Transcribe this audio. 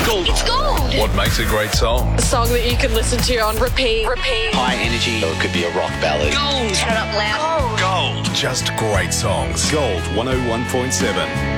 Gold. It's gold. What makes a great song? A song that you can listen to on repeat. High energy. Or it could be a rock ballad. Turn it up loud. Gold. Just great songs. Gold 101.7.